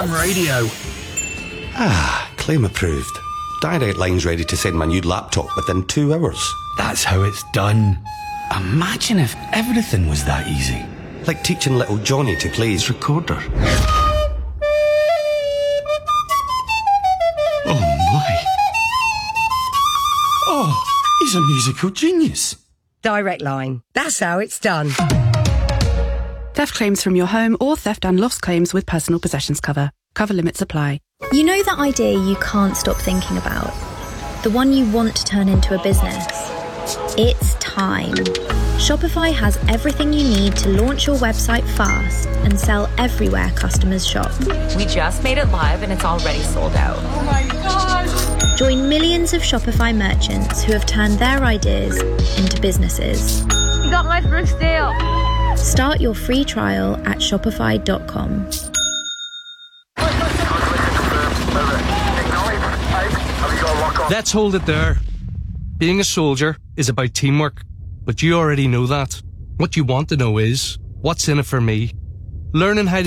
Cam Radio. Claim approved. Direct Line's ready to send my new laptop within 2 hours. That's how it's done. Imagine if everything was that easy. Like teaching little Johnny to play his recorder. Oh my. Oh, he's a musical genius. Direct Line. That's how it's done. Theft claims from your home or theft and loss claims with personal possessions cover. Cover limits apply. You know that idea you can't stop thinking about? The one you want to turn into a business? It's time. Shopify has everything you need to launch your website fast and sell everywhere customers shop. We just made it live and it's already sold out. Oh my God! Join millions of Shopify merchants who have turned their ideas into businesses. You got my first sale. Start your free trial at shopify.com. Let's hold it there. Being a soldier is about teamwork, but you already know that. What you want to know is, what's in it for me? Learning how to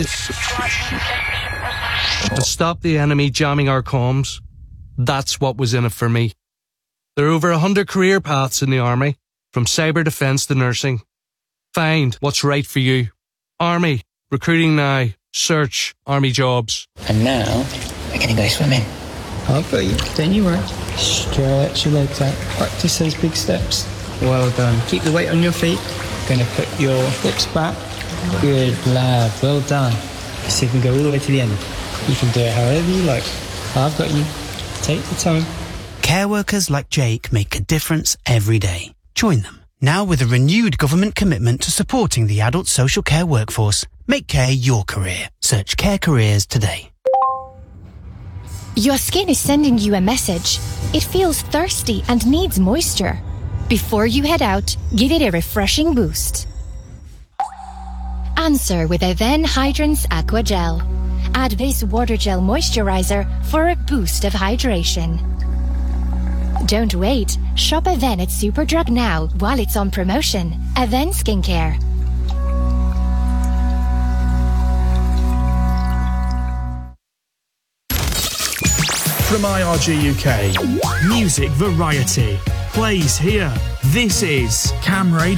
stop the enemy jamming our comms. That's what was in it for me. There are over 100 career paths in the Army, from cyber defence to nursing. Find what's right for you. Army, recruiting now. Search Army jobs. And now, we're going to go swimming. I've got you. Don't you worry. Stretch your legs out. Practice those big steps. Well done. Keep the weight on your feet. Going to put your hips back. Good lad. Well done. See if we can go all the way to the end. You can do it however you like. I've got you. Take the time. Care workers like Jake make a difference every day. Join them. Now with a renewed government commitment to supporting the adult social care workforce. Make care your career. Search Care Careers today. Your skin is sending you a message. It feels thirsty and needs moisture. Before you head out, give it a refreshing boost. Answer with Aven Hydrance Aqua Gel. Add this water gel moisturizer for a boost of hydration. Don't wait. Shop Aven at Superdrug now while it's on promotion. Aven Skincare. From IRG UK, music variety plays here. This is Cam Radio.